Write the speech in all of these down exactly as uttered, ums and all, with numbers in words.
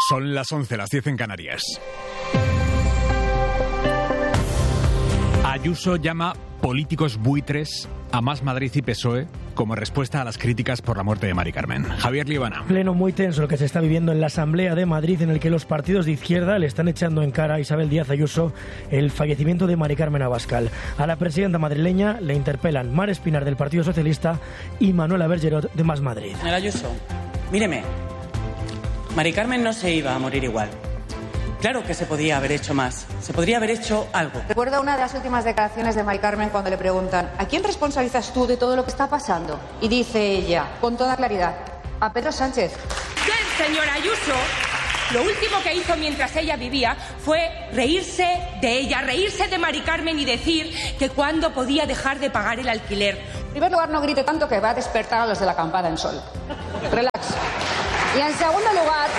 Son las once, las diez en Canarias. Ayuso llama políticos buitres a Más Madrid y P S O E como respuesta a las críticas por la muerte de Mari Carmen. Javier Líbana. Pleno muy tenso lo que se está viviendo en la Asamblea de Madrid, en el que los partidos de izquierda le están echando en cara a Isabel Díaz Ayuso el fallecimiento de Mari Carmen Abascal. A la presidenta madrileña le interpelan Mar Espinar del Partido Socialista y Manuela Bergerot de Más Madrid. Señora Ayuso, míreme, Mari Carmen no se iba a morir igual. Claro que se podía haber hecho más, se podría haber hecho algo. Recuerdo una de las últimas declaraciones de Mari Carmen cuando le preguntan ¿a quién responsabilizas tú de todo lo que está pasando? Y dice ella, con toda claridad, a Pedro Sánchez. Bien, señora Ayuso, lo último que hizo mientras ella vivía fue reírse de ella, reírse de Mari Carmen y decir que cuándo podía dejar de pagar el alquiler. En primer lugar, no grite tanto que va a despertar a los de la acampada en Sol. Relax. Y en segundo lugar,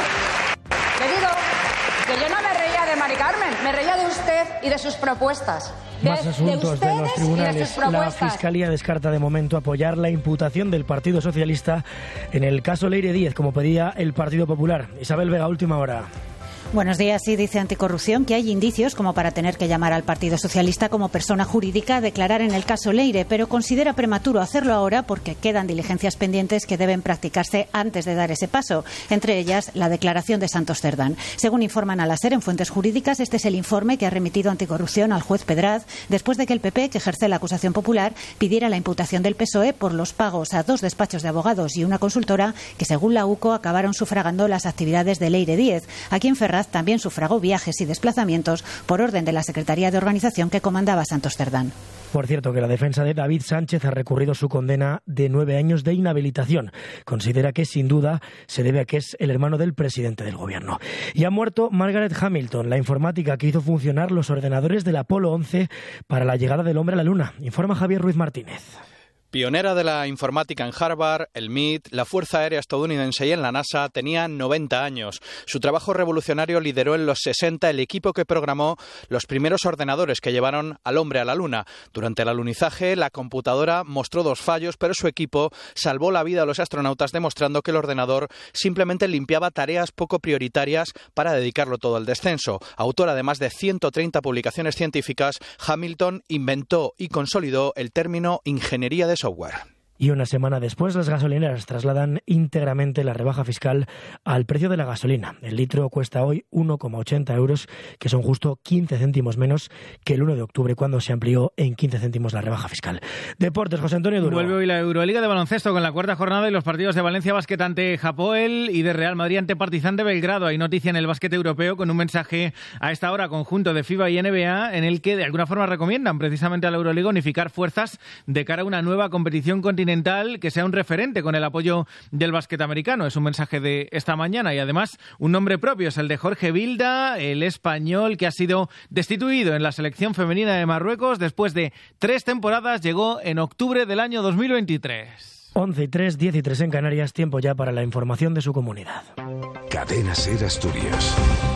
le digo que yo no me reía de Mari Carmen, me reía de usted y de sus propuestas. De, Más asuntos de, de los tribunales. De la Fiscalía descarta de momento apoyar la imputación del Partido Socialista en el caso Leire Díez, como pedía el Partido Popular. Isabel Vega, última hora. Buenos días. Sí, dice Anticorrupción que hay indicios como para tener que llamar al Partido Socialista como persona jurídica a declarar en el caso Leire, pero considera prematuro hacerlo ahora porque quedan diligencias pendientes que deben practicarse antes de dar ese paso, entre ellas la declaración de Santos Cerdán. Según informan a la SER en fuentes jurídicas, este es el informe que ha remitido Anticorrupción al juez Pedraz después de que el P P, que ejerce la acusación popular, pidiera la imputación del P S O E por los pagos a dos despachos de abogados y una consultora que, según la U C O, acabaron sufragando las actividades de Leire Díez, a quien Ferraz también sufragó viajes y desplazamientos por orden de la Secretaría de Organización que comandaba Santos Cerdán. Por cierto, que la defensa de David Sánchez ha recurrido su condena de nueve años de inhabilitación. Considera que, sin duda, se debe a que es el hermano del presidente del gobierno. Y ha muerto Margaret Hamilton, la informática que hizo funcionar los ordenadores del Apolo once para la llegada del hombre a la Luna. Informa Javier Ruiz Martínez. Pionera de la informática en Harvard, el M I T, la Fuerza Aérea Estadounidense y en la NASA, tenía noventa años. Su trabajo revolucionario lideró en los sesenta el equipo que programó los primeros ordenadores que llevaron al hombre a la Luna. Durante el alunizaje, la computadora mostró dos fallos, pero su equipo salvó la vida a los astronautas demostrando que el ordenador simplemente limpiaba tareas poco prioritarias para dedicarlo todo al descenso. Autora de más de ciento treinta publicaciones científicas, Hamilton inventó y consolidó el término ingeniería de software. Y una semana después, las gasolineras trasladan íntegramente la rebaja fiscal al precio de la gasolina. El litro cuesta hoy uno coma ochenta euros, que son justo quince céntimos menos que el uno de octubre, cuando se amplió en quince céntimos la rebaja fiscal. Deportes, José Antonio Duro. Vuelve hoy la Euroliga de baloncesto con la cuarta jornada y los partidos de Valencia Basket ante Hapoel y de Real Madrid ante Partizan de Belgrado. Hay noticia en el básquet europeo con un mensaje a esta hora conjunto de FIBA y N B A en el que de alguna forma recomiendan precisamente a la Euroliga unificar fuerzas de cara a una nueva competición continental que sea un referente con el apoyo del básquet americano. Es un mensaje de esta mañana y además un nombre propio es el de Jorge Vilda, el español que ha sido destituido en la selección femenina de Marruecos después de tres temporadas. Llegó en octubre del año dos mil veintitrés. once y tres, diez y tres en Canarias, tiempo ya para la información de su comunidad. Cadena SER Asturias.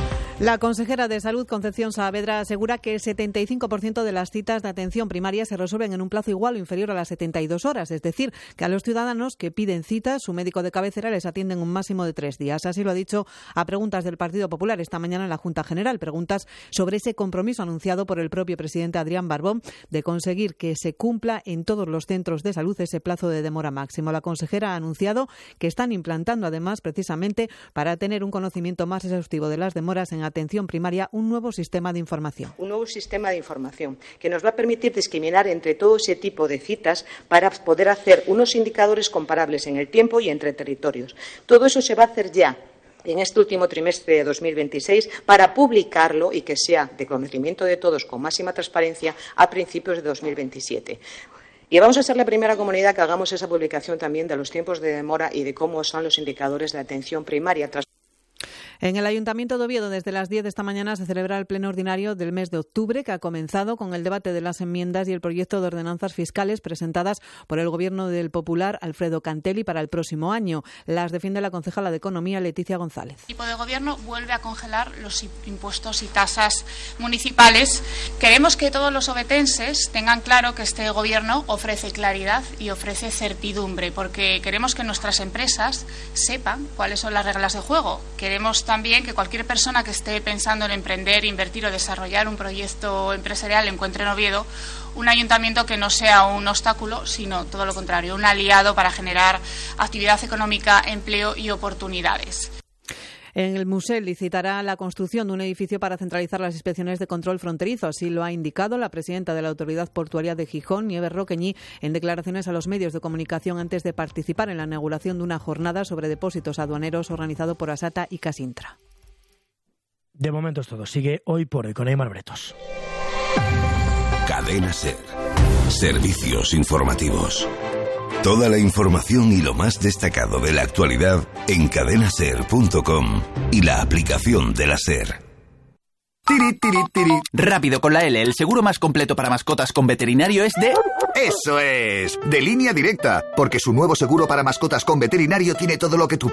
La consejera de Salud, Concepción Saavedra, asegura que el setenta y cinco por ciento de las citas de atención primaria se resuelven en un plazo igual o inferior a las setenta y dos horas, es decir, que a los ciudadanos que piden citas, su médico de cabecera les atienden un máximo de tres días. Así lo ha dicho a preguntas del Partido Popular esta mañana en la Junta General, preguntas sobre ese compromiso anunciado por el propio presidente Adrián Barbón de conseguir que se cumpla en todos los centros de salud ese plazo de demora máximo. La consejera ha anunciado que están implantando además, precisamente para tener un conocimiento más exhaustivo de las demoras en atención primaria, un nuevo sistema de información. Un nuevo sistema de información que nos va a permitir discriminar entre todo ese tipo de citas para poder hacer unos indicadores comparables en el tiempo y entre territorios. Todo eso se va a hacer ya en este último trimestre de dos mil veintiséis para publicarlo y que sea de conocimiento de todos con máxima transparencia a principios de dos mil veintisiete. Y vamos a ser la primera comunidad que hagamos esa publicación también de los tiempos de demora y de cómo son los indicadores de atención primaria. En el Ayuntamiento de Oviedo, desde las diez de esta mañana, se celebra el pleno ordinario del mes de octubre, que ha comenzado con el debate de las enmiendas y el proyecto de ordenanzas fiscales presentadas por el Gobierno del Popular, Alfredo Cantelli, para el próximo año. Las defiende la concejala de Economía, Leticia González. El equipo de Gobierno vuelve a congelar los impuestos y tasas municipales. Queremos que todos los ovetenses tengan claro que este Gobierno ofrece claridad y ofrece certidumbre, porque queremos que nuestras empresas sepan cuáles son las reglas de juego. Queremos también también que cualquier persona que esté pensando en emprender, invertir o desarrollar un proyecto empresarial encuentre en Oviedo un ayuntamiento que no sea un obstáculo, sino todo lo contrario, un aliado para generar actividad económica, empleo y oportunidades. En el museo licitará la construcción de un edificio para centralizar las inspecciones de control fronterizo. Así lo ha indicado la presidenta de la Autoridad Portuaria de Gijón, Nieves Roqueñí, en declaraciones a los medios de comunicación antes de participar en la inauguración de una jornada sobre depósitos aduaneros organizado por Asata y Casintra. De momento es todo. Sigue Hoy por Hoy con Aymar Bretos. Cadena SER. Servicios informativos. Toda la información y lo más destacado de la actualidad en cadena ser punto com y la aplicación de la SER. Tiri, tiri, tiri. Rápido con la L, el seguro más completo para mascotas con veterinario es de... ¡Eso es! De Línea Directa, porque su nuevo seguro para mascotas con veterinario tiene todo lo que tu perro